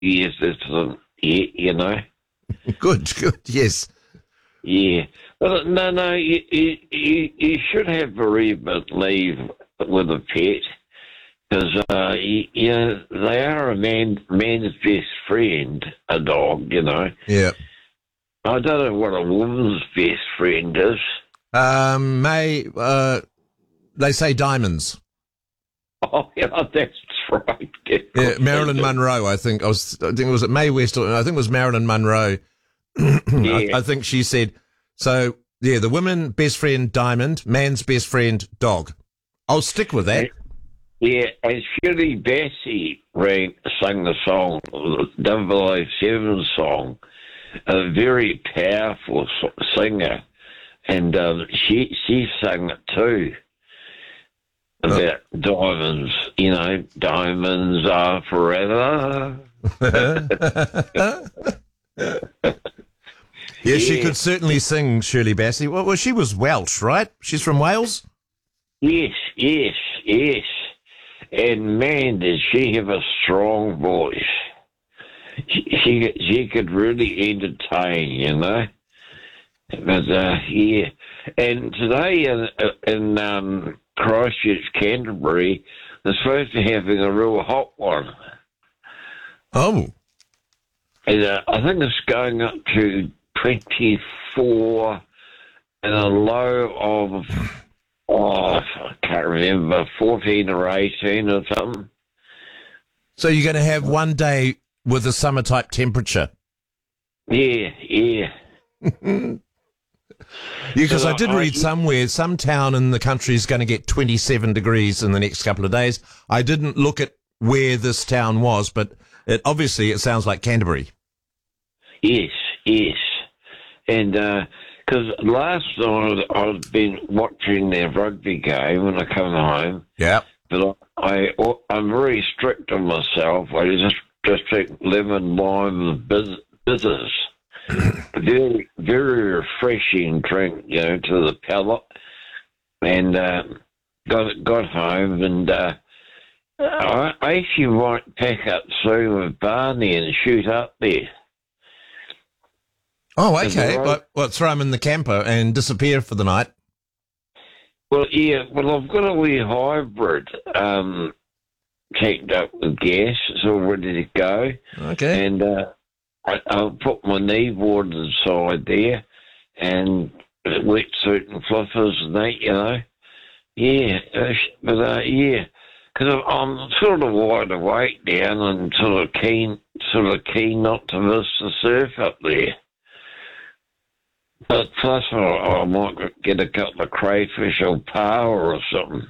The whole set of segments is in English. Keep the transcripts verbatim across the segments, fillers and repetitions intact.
Yes, it's, um, yeah, you know. Good, good, yes. Yeah. Well, no, no, you, you, you, you should have bereavement leave with a pet because, uh, you, you know, they are a man, man's best friend, a dog, you know. Yeah. I don't know what a woman's best friend is. Um, May, uh, they say diamonds. Oh, yeah, that's right. Yeah, Marilyn Monroe, I think. I was, I think it was at Mae West, or I think it was Marilyn Monroe. Yeah. I, I think she said, so, yeah, the woman best friend, diamond, man's best friend, dog. I'll stick with that. Yeah, and Shirley Bassey rang, sang the song, the double oh seven song, a very powerful singer, and um, she she sang it too about oh. diamonds. You know, diamonds are forever. Yeah, she could certainly sing, Shirley Bassey. Well, well, she was Welsh, right? She's from Wales? Yes, yes, yes. And man, did she have a strong voice. She, she, she could really entertain, you know. But, uh, yeah. And today in, in um, Christchurch, Canterbury, they're supposed to be having a real hot one. Oh. And uh, I think it's going up to twenty-four and a low of, oh, I can't remember, fourteen or eighteen or something. So you're going to have one day with a summer-type temperature? Yeah, yeah. Because so I did I, read somewhere, some town in the country is going to get twenty-seven degrees in the next couple of days. I didn't look at where this town was, but it, obviously it sounds like Canterbury. Yes, yes. And because uh, last night I'd been watching their rugby game when I come home. Yeah. But I, I, I'm very strict on myself. I just, just drink lemon, lime, and biz- bitters. very, very refreshing drink, you know, to the palate. And uh, got got home, and uh, I, I actually might pack up soon with Barney and shoot up there. Oh, okay. What, what, throw them in the camper and disappear for the night? Well, yeah. Well, I've got a wee hybrid um, tanked up with gas. It's all ready to go. Okay. And uh, I, I'll put my kneeboard inside there and wetsuit and flippers and that, you know. Yeah. Uh, but, uh, yeah. Because I'm sort of wide awake now and sort of keen, sort of keen not to miss the surf up there. But plus, I, I might get a couple of crayfish or power or something.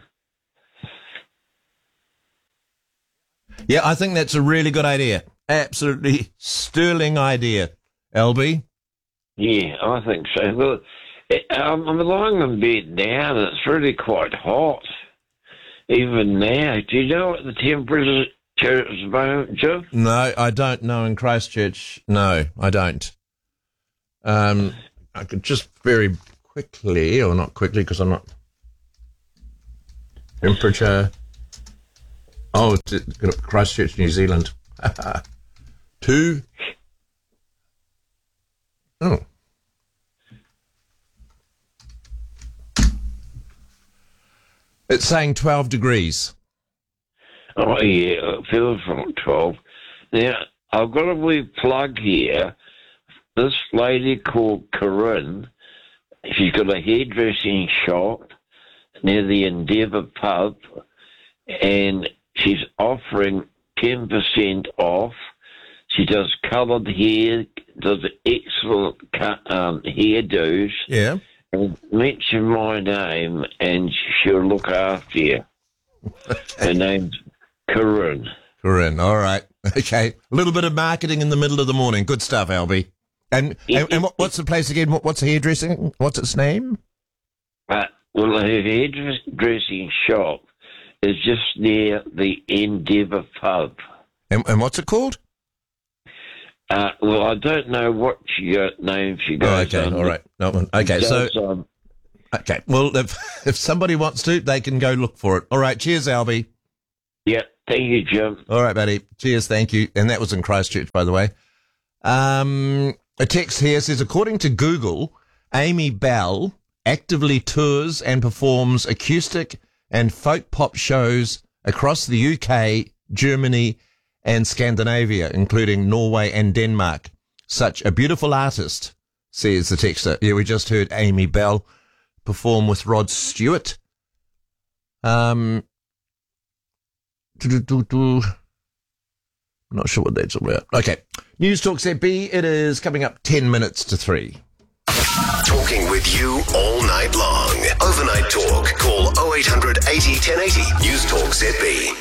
Yeah, I think that's a really good idea. Absolutely sterling idea, L B. Yeah, I think so. Well, it, I'm, I'm lying in bed now, and it's really quite hot. Even now. Do you know what the temperature is at the moment, Joe? No, I don't know in Christchurch. No, I don't. Um... I could just very quickly, or not quickly because I'm not. Temperature. Oh, it's Christchurch, New Zealand. Two. Oh. It's saying twelve degrees. Oh, yeah, it feels like twelve. Now, I've got a wee plug here. This lady called Corinne, she's got a hairdressing shop near the Endeavour pub, and she's offering ten percent off. She does coloured hair, does excellent um, hairdos. Yeah. And mention my name, and she'll look after you. Okay. Her name's Corinne. Corinne, all right. Okay. A little bit of marketing in the middle of the morning. Good stuff, Albie. And, and, and what, what's the place again? What, what's the hairdressing? What's its name? Uh, well, her hairdressing shop is just near the Endeavour pub. And, and what's it called? Uh, well, I don't know what she got, name she goes oh, okay, under. all right. No, okay, does, so... Um, okay, well, if, if somebody wants to, they can go look for it. All right, cheers, Albie. Yeah, thank you, Jim. All right, buddy. Cheers, thank you. And that was in Christchurch, by the way. Um, a text here says, according to Google, Amy Bell actively tours and performs acoustic and folk pop shows across the U K, Germany, and Scandinavia, including Norway and Denmark. Such a beautiful artist, says the texter. Yeah, we just heard Amy Bell perform with Rod Stewart. Um, I'm not sure what that's all about. Okay. News Talk Z B. It is coming up ten minutes to three. Talking with you all night long. Overnight talk. Call oh eight hundred eighty ten eighty. News Talk Z B.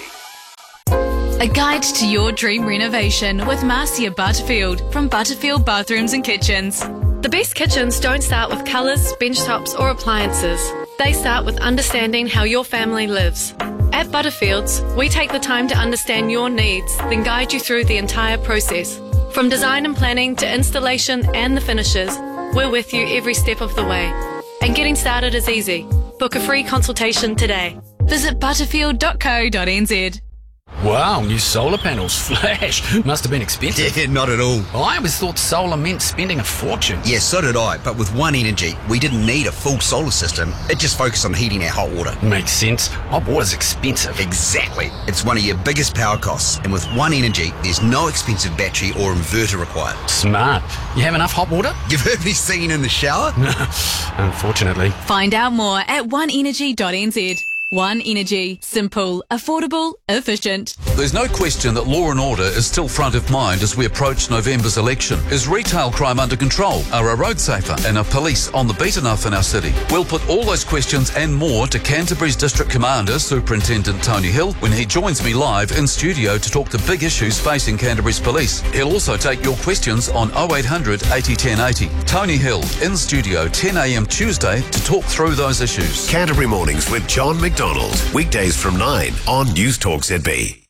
A guide to your dream renovation with Marcia Butterfield from Butterfield Bathrooms and Kitchens. The best kitchens don't start with colours, bench tops or appliances. They start with understanding how your family lives. At Butterfields, we take the time to understand your needs, then guide you through the entire process. From design and planning to installation and the finishes, we're with you every step of the way. And getting started is easy. Book a free consultation today. Visit butterfield dot co dot n z. Wow, new solar panels. Flash. Must have been expensive. Yeah, not at all. I always thought solar meant spending a fortune. Yeah, so did I. But with One Energy, we didn't need a full solar system. It just focused on heating our hot water. Makes sense. Hot water's expensive. Exactly. It's one of your biggest power costs. And with One Energy, there's no expensive battery or inverter required. Smart. You have enough hot water? You've heard me singing in the shower? No, unfortunately. Find out more at one energy dot n z. One Energy. Simple, affordable, efficient. There's no question that law and order is still front of mind as we approach November's election. Is retail crime under control? Are our roads safer? And are police on the beat enough in our city? We'll put all those questions and more to Canterbury's District Commander, Superintendent Tony Hill, when he joins me live in studio to talk the big issues facing Canterbury's police. He'll also take your questions on oh eight hundred eighty ten eighty. Tony Hill, in studio, ten a m Tuesday to talk through those issues. Canterbury Mornings with John McDonald. Weekdays from nine on News Talk Z B.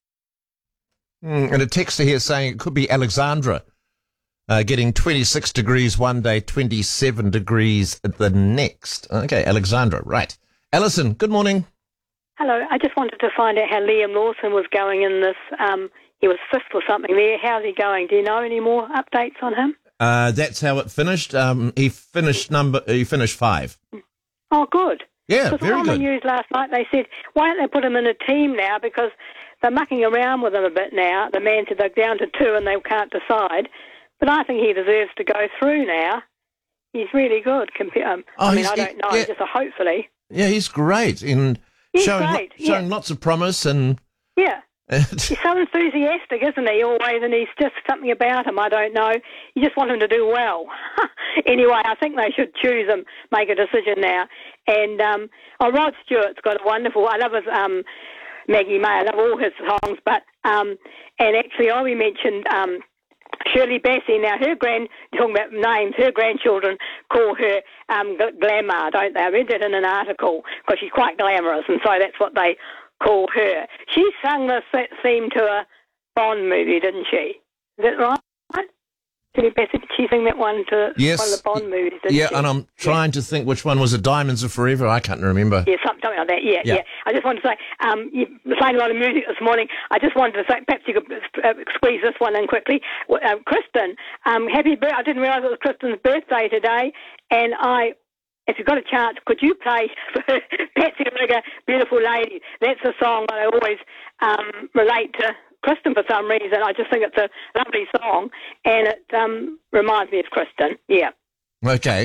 Mm, and a texter here saying it could be Alexandra uh, getting twenty-six degrees one day, twenty-seven degrees the next. Okay, Alexandra, right. Alison, good morning. Hello. I just wanted to find out how Liam Lawson was going in this. Um, he was fifth or something there. How's he going? Do you know any more updates on him? Uh, that's how it finished. Um, he finished number. He finished five. Oh, good. Yeah, because very on good. the news last night, they said, why don't they put him in a team now? Because they're mucking around with him a bit now. The man said they're down to two and they can't decide. But I think he deserves to go through now. He's really good. Compa- um, Oh, I mean, he's- I don't know, yeah. just a hopefully. Yeah, he's great in He's showing great, lo- showing yeah. lots of promise and. Yeah. He's so enthusiastic, isn't he, always, and he's just something about him, I don't know. You just want him to do well. Anyway, I think they should choose him, make a decision now. And, um, oh, Rod Stewart's got a wonderful, I love his, um, Maggie May, I love all his songs, but, um, and actually, I we mentioned, um, Shirley Bassey. Now, her grand, talking about names, her grandchildren call her um, Glamour, don't they? I read that in an article, because she's quite glamorous, and so that's what they call her. She sang this theme to a Bond movie, didn't she? Is that right? Shirley Bassey, did she sing that one to Yes. one of the Bond movies, didn't Yeah, she? and I'm trying to think which one was it. Diamonds Are Forever. I can't remember. Yeah, something, something like that. Yeah, Yeah. yeah, I just wanted to say, um, you were playing a lot of music this morning. I just wanted to say, perhaps you could uh, squeeze this one in quickly. Well, Um, Kristen, um, happy birthday. I didn't realise it was Kristen's birthday today, and I, if you've got a chance, could you play for Patsy Rigger, Beautiful Lady? That's a song that I always um, relate to Kristen for some reason. I just think it's a lovely song, and it um, reminds me of Kristen. Yeah, Okay.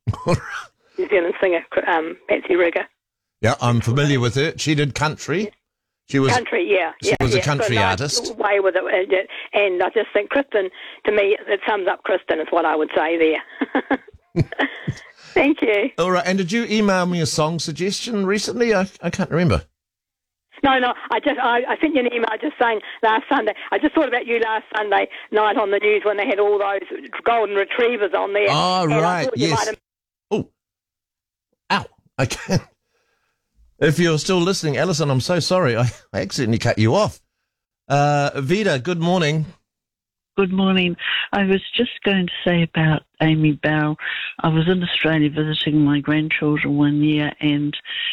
New Zealand singer, um, Patsy Rigger. Yeah, I'm familiar with her. She did country. She was Country, yeah. she yeah, was a yeah. country Got nice artist. Way with it, and I just think Kristen, to me, it sums up Kristen, is what I would say there. Thank you. All right. And did you email me a song suggestion recently? I, I can't remember. No, no, I just I, I sent you an email just saying last Sunday. I just thought about you last Sunday night on the news when they had all those golden retrievers on there. Oh, and I right. thought you Yes. might have- Oh. Ow. Okay. If you're still listening, Alison, I'm so sorry. I, I accidentally cut you off. Uh, Vida, good morning. Good morning. I was just going to say about Amy Bell. I was in Australia visiting my grandchildren one year, and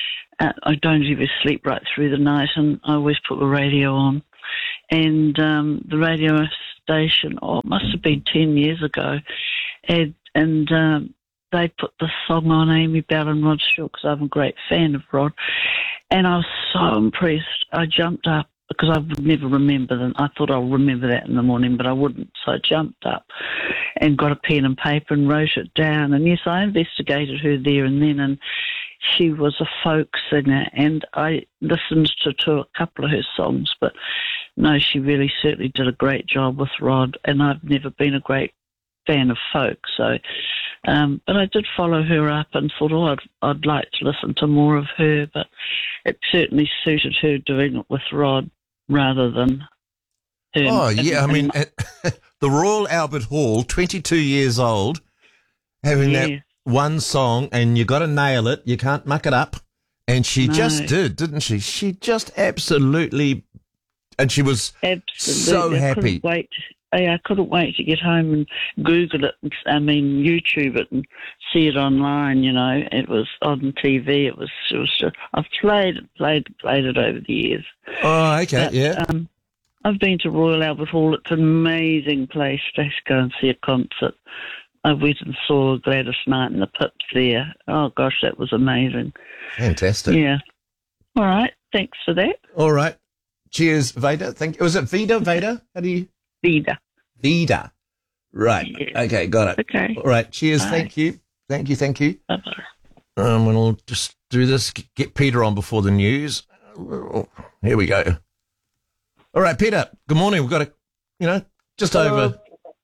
uh, I don't ever sleep right through the night, and I always put the radio on. And um, the radio station, oh, it must have been ten years ago, and, and um, they put the song on, Amy Bell and Rod Stewart, because I'm a great fan of Rod. And I was so impressed. I jumped up, because I would never remember them. I thought I'll remember that in the morning, but I wouldn't. So I jumped up and got a pen and paper and wrote it down. And yes, I investigated her there and then, and she was a folk singer, and I listened to, to a couple of her songs, but no, she really certainly did a great job with Rod, and I've never been a great fan of folk, so um, but I did follow her up and thought, oh, I'd, I'd like to listen to more of her, but it certainly suited her doing it with Rod rather than her. Oh, yeah, I mean, at the Royal Albert Hall, twenty-two years old, having Yeah. that one song, and you got to nail it, you can't muck it up, and she No. just did, didn't she? She just absolutely, and she was Absolutely. so I happy. couldn't wait. I, I couldn't wait to get home and Google it. And, I mean, YouTube it and see it online. You know, it was on T V. It was. It was. Just, I've played it, played, played it over the years. Oh, okay, But, yeah. Um, I've been to Royal Albert Hall. It's an amazing place to go and see a concert. I went and saw Gladys Knight and the Pips there. Oh gosh, that was amazing. Fantastic. Yeah. All right. Thanks for that. All right. Cheers, Veda. Thank Was it Vida, Veda? How do you? Vida. Vida. Right. Yeah. Okay, got it. Okay. All right. Cheers. Bye. Thank you. Thank you. Thank you. Bye-bye. Um, and we'll just do this. Get Peter on before the news. Here we go. All right, Peter. Good morning. We've got a, you know, just over.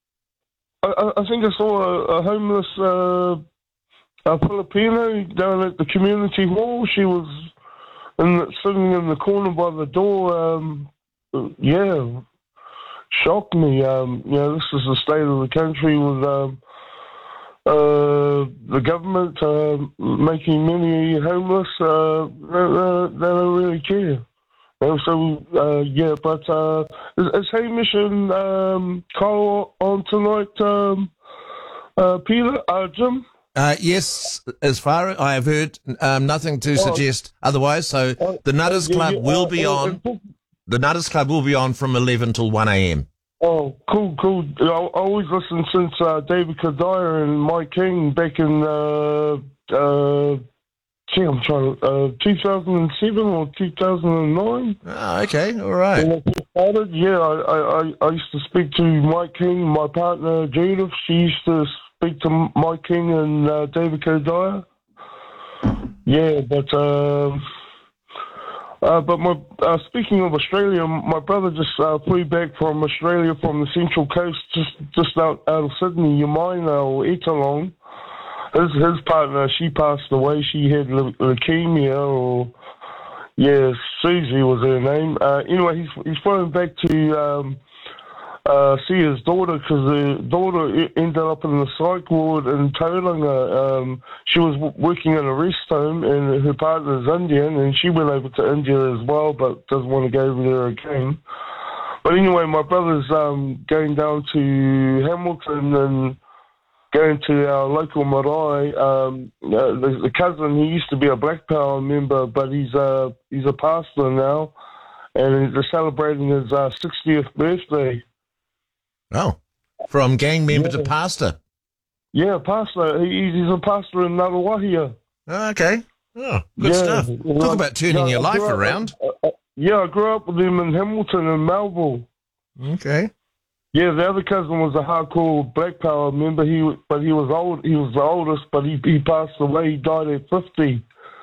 I, I think I saw a, a homeless uh, a Filipino down at the community hall. She was in the, sitting in the corner by the door. Um, yeah, shocked me. Um, you know, this is the state of the country with um, uh, the government uh, making many homeless. Uh, they, they don't really care. And so, uh, yeah, but uh, is, is Hamish and um, Kyle on tonight, um, uh, Peter, uh, Jim? Uh, yes, as far as I have heard, um, nothing to suggest otherwise. So the Nutters yeah, Club yeah, will uh, be uh, on. uh, The Nutters Club will be on from eleven till one a.m. Oh, cool, cool. I, I always listened since uh, David Kadire and Mike King back in, uh, uh, gee, I'm trying to, uh, two thousand seven or two thousand nine. Oh, okay, all right. When I first started, yeah, I, I, I used to speak to Mike King, my partner Judith. She used to speak to Mike King and uh, David Kadire. Yeah, but... Um, Uh, but my uh, speaking of Australia, my brother just uh, flew back from Australia from the Central Coast, just just out, out of Sydney, Yamaina or Etalong. His his partner, she passed away. She had le- leukemia, or yeah, Susie was her name. Uh, anyway, he's he's flown back to um, uh, see his daughter because the daughter ended up in the psych ward in Tauranga. Um, she was w- working in a rest home, and her partner's Indian, and she went over to India as well, but doesn't want to go over there again. But anyway, my brother's um, going down to Hamilton and going to our local marae. Um, uh, the, the cousin, he used to be a Black Power member, but he's a, he's a pastor now, and they're celebrating his uh, sixtieth birthday. Oh, from gang member Yeah. to pastor. Yeah, pastor. He, he's a pastor in Ngaruahia. Oh, okay. Oh, good Yeah. stuff. Well, Talk about turning yeah, your I life grew up- around. uh, uh, yeah, I grew up with him in Hamilton and Melville. Okay. Yeah, the other cousin was a hardcore Black Power member. He, but he was old. He was the oldest, but he he passed away. He died at fifty.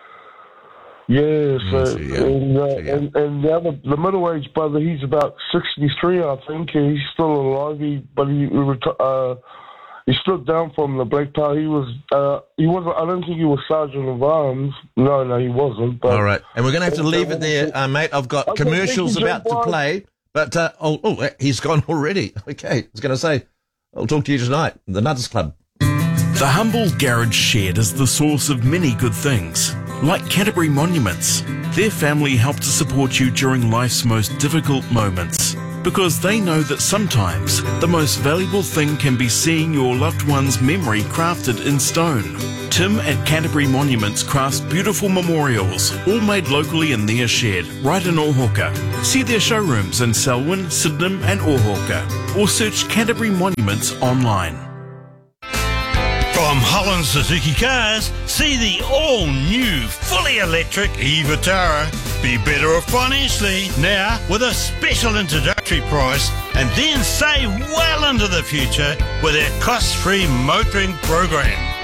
Yeah, so Mm, so yeah. and, uh, So yeah. and and the other the middle aged brother, he's about sixty three, I think. He's still alive. He but he, he reti- uh, he stood down from the Black Power. He was uh, he wasn't. I don't think he was Sergeant of Arms. No, no, he wasn't. But All right. And we're going to have to leave it there, uh, mate. I've got Okay, thank commercials you, about to Jim. play. But, uh, oh, oh, he's gone already. Okay. I was going to say, I'll talk to you tonight. The Nutters Club. The humble garage shed is the source of many good things, like Canterbury Monuments. Their family help to support you during life's most difficult moments, because they know that sometimes the most valuable thing can be seeing your loved one's memory crafted in stone. Tim at Canterbury Monuments crafts beautiful memorials, all made locally in their shed, right in Ōhoka. See their showrooms in Selwyn, Sydenham and Ōhoka, or search Canterbury Monuments online. From Holland Suzuki Cars, see the all-new, fully electric e-Vitara. Be better off financially now with a special introductory price, and then save well into the future with our cost-free motoring program.